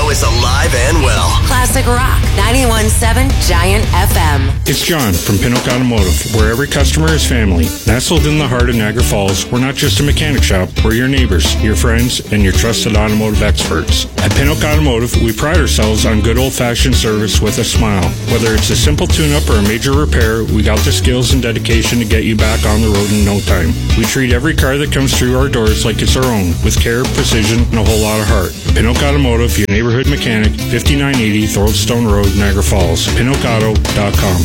Toronto is alive and well. Classic Rock 91.7 Giant FM. It's John from Pinnock Automotive, where every customer is family. Nestled in the heart of Niagara Falls, we're not just a mechanic shop, we're your neighbors, your friends, and your trusted automotive experts. At Pinnock Automotive, we pride ourselves on good old-fashioned service with a smile. Whether it's a simple tune-up or a major repair, we got the skills and dedication to get you back on the road in no time. We treat every car that comes through our doors like it's our own, with care, precision, and a whole lot of heart. Pinnock Automotive, your neighborhood mechanic, 5980 Thorldstone Road, Niagara Falls. PinnockAuto.com.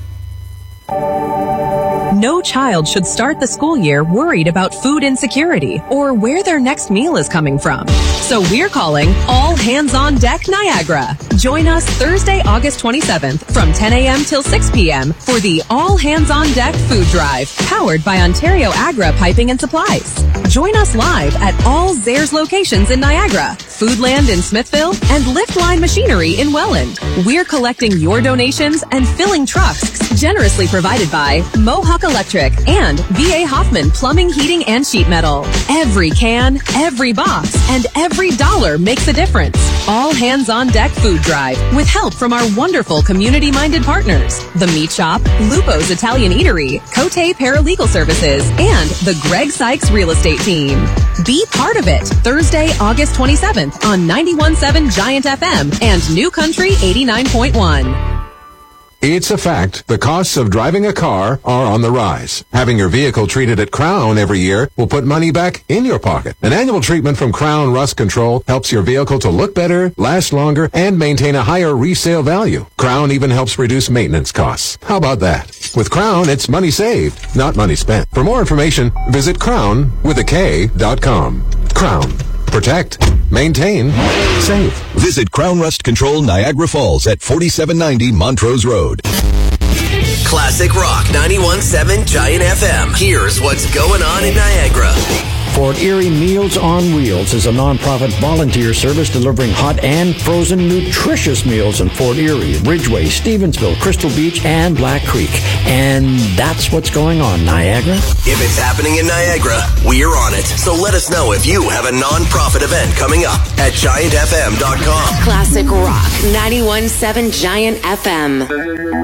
No child should start the school year worried about food insecurity or where their next meal is coming from. So we're calling All Hands on Deck Niagara. Join us Thursday, August 27th from 10 a.m. till 6 p.m. for the All Hands on Deck Food Drive, powered by Ontario Agra Piping and Supplies. Join us live at all Zehrs locations in Niagara, Foodland in Smithville, and Liftline Machinery in Welland. We're collecting your donations and filling trucks generously provided by Mohawk Electric and V.A. Hoffman Plumbing, Heating, and Sheet Metal. Every can, every box, and every dollar makes a difference. All Hands on Deck Food Drive with help from our wonderful community-minded partners, The Meat Shop, Lupo's Italian Eatery, Cote Paralegal Services, and the Greg Sykes Real Estate Team. Be part of it Thursday, August 27th on 91.7 Giant FM and New Country 89.1. It's a fact. The costs of driving a car are on the rise. Having your vehicle treated at Crown every year will put money back in your pocket. An annual treatment from Crown Rust Control helps your vehicle to look better, last longer, and maintain a higher resale value. Crown even helps reduce maintenance costs. How about that? With Crown, it's money saved, not money spent. For more information, visit crown.com. Crown. Protect, maintain, save. Visit Crown Rust Control Niagara Falls at 4790 Montrose Road. Classic Rock 91.7 Giant FM. Here's what's going on in Niagara. Fort Erie Meals on Wheels is a nonprofit volunteer service delivering hot and frozen nutritious meals in Fort Erie, Ridgeway, Stevensville, Crystal Beach, and Black Creek. And that's what's going on, Niagara. If it's happening in Niagara, we're on it. So let us know if you have a nonprofit event coming up at GiantFM.com. Classic Rock 91.7 Giant FM.